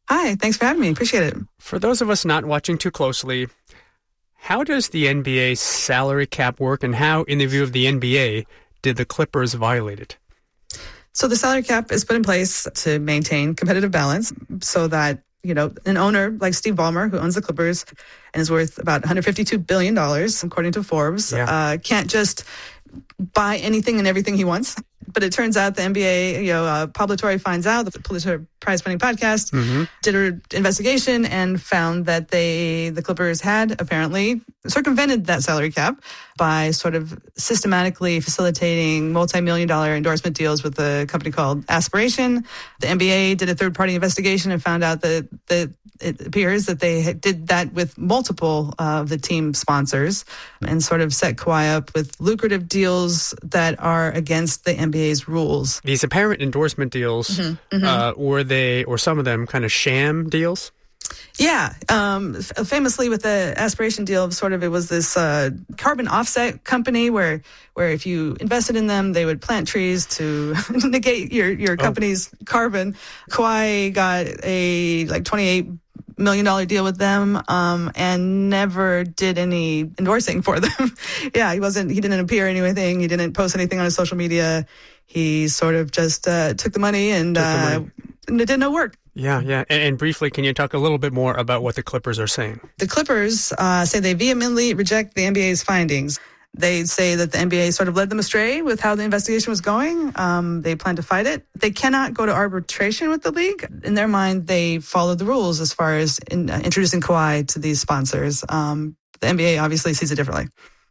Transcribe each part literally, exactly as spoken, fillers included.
Hi, thanks for having me. Appreciate it. For those of us not watching too closely, how does the N B A salary cap work, and how, in the view of the N B A, did the Clippers violate it? So the salary cap is put in place to maintain competitive balance so that, you know, an owner like Steve Ballmer, who owns the Clippers and is worth about one hundred fifty-two billion dollars, according to Forbes, yeah. uh, can't just buy anything and everything he wants. But it turns out the N B A, you know, uh, Pablo Torre finds out, the Pulitzer Prize-winning podcast, mm-hmm. did an investigation and found that they, the Clippers had apparently circumvented that salary cap by sort of systematically facilitating multi-million dollar endorsement deals with a company called Aspiration. The N B A did a third-party investigation and found out that, that it appears that they did that with multiple of the team sponsors and sort of set Kawhi up with lucrative deals that are against the N B A's rules. These apparent endorsement deals, mm-hmm, mm-hmm. Uh, were they, or some of them, kind of sham deals? Yeah. Um, f- famously with the Aspiration deal, sort of it was this uh, carbon offset company where where if you invested in them, they would plant trees to negate your, your company's oh. carbon. Kawhi got a like twenty-eight million dollars deal with them um, and never did any endorsing for them. yeah, he wasn't, he didn't appear in anything. He didn't post anything on his social media. He sort of just uh, took the money and, the uh, money. and it did no work. Yeah, yeah. And, and briefly, can you talk a little bit more about what the Clippers are saying? The Clippers uh, say they vehemently reject the N B A's findings. They say that the N B A sort of led them astray with how the investigation was going. Um, they plan to fight it. They cannot go to arbitration with the league. In their mind, they followed the rules as far as in, uh, introducing Kawhi to these sponsors. Um, the N B A obviously sees it differently.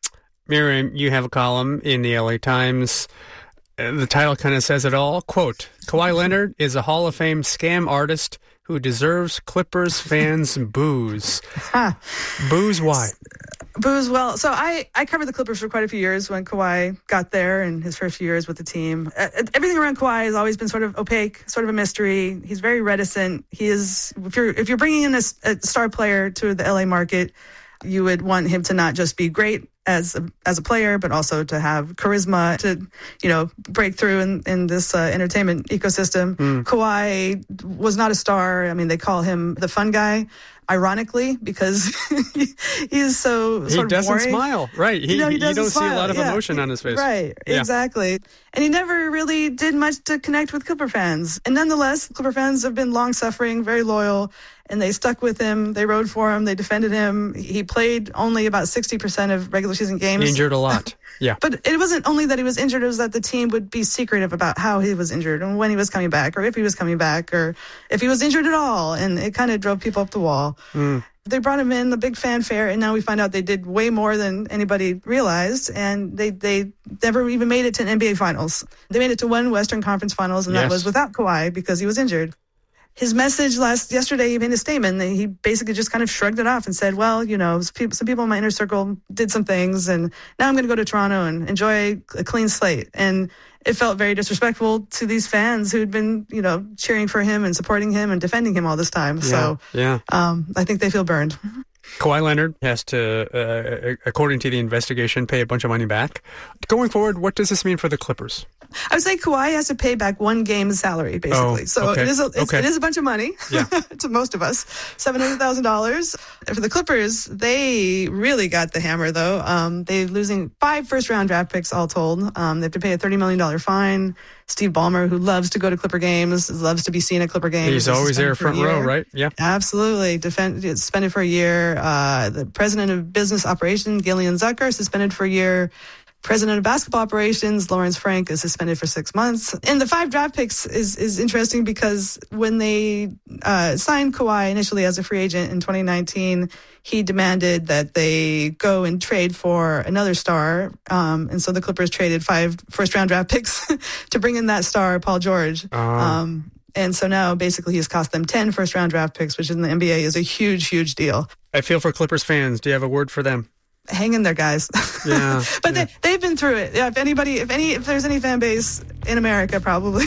Miriam, you have a column in the L A Times. Uh, the title kind of says it all. Quote, Kawhi Leonard is a Hall of Fame scam artist who deserves Clippers fans' boos. Huh. Boos why? Boos, well, so I, I covered the Clippers for quite a few years when Kawhi got there and his first few years with the team. Uh, everything around Kawhi has always been sort of opaque, sort of a mystery. He's very reticent. He is, if you're if you're bringing in a, a star player to the L A market, you would want him to not just be great as a, as a player, but also to have charisma to, you know, break through in, in this uh, entertainment ecosystem. Mm. Kawhi was not a star. I mean, they call him the fun guy, ironically, because he, he is so he sort of doesn't boring. smile, right? He, you know, he you don't smile. see a lot of yeah. emotion on his face, right? Yeah. Exactly. And he never really did much to connect with Clipper fans. And nonetheless, Clipper fans have been long suffering, very loyal. And they stuck with him. They rode for him. They defended him. He played only about sixty percent of regular season games. Injured a lot. Yeah. But it wasn't only that he was injured. It was that the team would be secretive about how he was injured and when he was coming back, or if he was coming back, or if he was injured at all. And it kind of drove people up the wall. Mm. They brought him in, the big fanfare, and now we find out they did way more than anybody realized, and they, they never even made it to an N B A Finals. They made it to one Western Conference Finals, and yes. that was without Kawhi because he was injured. His message last yesterday, he made a statement. And he basically just kind of shrugged it off and said, well, you know, some people in my inner circle did some things, and now I'm going to go to Toronto and enjoy a clean slate. And it felt very disrespectful to these fans who'd been, you know, cheering for him and supporting him and defending him all this time. Yeah, so yeah. Um, I think they feel burned. Kawhi Leonard has to, uh, according to the investigation, pay a bunch of money back. Going forward, what does this mean for the Clippers? I would say Kawhi has to pay back one game's salary, basically. Oh, so okay. it is a, it's, okay. it is a bunch of money yeah. to most of us, seven hundred thousand dollars. For the Clippers, they really got the hammer, though. Um, they're losing five first-round draft picks all told. Um, they have to pay a thirty million dollars fine. Steve Ballmer, who loves to go to Clipper games, loves to be seen at Clipper games. He's always there front row, right? Yeah. Absolutely. Defend, suspended for a year. Uh, the president of business operations, Gillian Zucker, suspended for a year. President of basketball operations, Lawrence Frank, is suspended for six months. And the five draft picks is, is interesting because when they uh, signed Kawhi initially as a free agent in twenty nineteen, he demanded that they go and trade for another star. Um, and so the Clippers traded five first-round draft picks to bring in that star, Paul George. Oh. Um, and so now basically he's cost them ten first-round draft picks, which in the N B A is a huge, huge deal. I feel for Clippers fans. Do you have a word for them? Hang in there, guys. Yeah, but yeah. They, they've been through it. Yeah, if anybody, if any, if there's any fan base in America, probably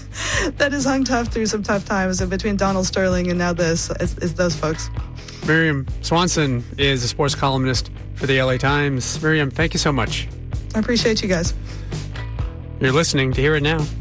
that has hung tough through some tough times, and between Donald Sterling and now this, is, is those folks. Miriam Swanson is a sports columnist for the L A Times. Miriam, thank you so much. I appreciate you guys. You're listening to Hear It Now.